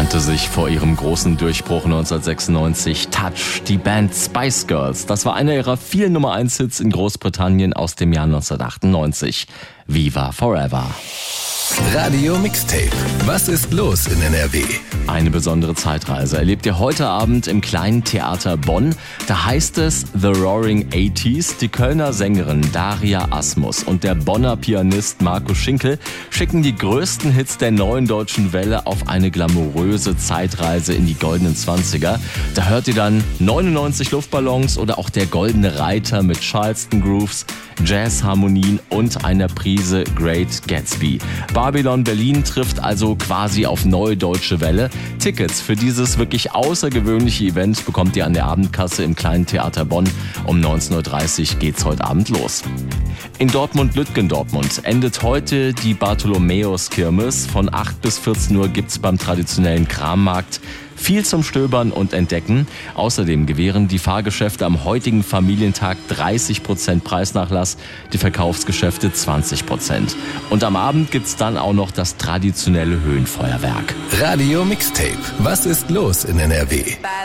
nannte sich vor ihrem großen Durchbruch 1996 Touch, die Band Spice Girls. Das war einer ihrer vielen Nummer-1-Hits in Großbritannien aus dem Jahr 1998. Viva Forever. Radio Mixtape. Was ist los in NRW? Eine besondere Zeitreise erlebt ihr heute Abend im Kleinen Theater Bonn. Da heißt es The Roaring 80s. Die Kölner Sängerin Daria Asmus und der Bonner Pianist Marco Schinkel schicken die größten Hits der neuen deutschen Welle auf eine glamouröse Zeitreise in die goldenen 20er. Da hört ihr dann 99 Luftballons oder auch der Goldene Reiter mit Charleston Grooves, Jazzharmonien und einer Prise Great Gatsby. Babylon Berlin trifft also quasi auf neue deutsche Welle. Tickets für dieses wirklich außergewöhnliche Event bekommt ihr an der Abendkasse im Kleinen Theater Bonn. Um 19.30 Uhr geht's heute Abend los. In Dortmund-Lütgendortmund endet heute die Bartholomäus-Kirmes. Von 8 bis 14 Uhr gibt's beim traditionellen Krammarkt viel zum Stöbern und Entdecken. Außerdem gewähren die Fahrgeschäfte am heutigen Familientag 30% Preisnachlass, die Verkaufsgeschäfte 20%. Und am Abend gibt's dann auch noch das traditionelle Höhenfeuerwerk. Radio Mixtape. Was ist los in NRW?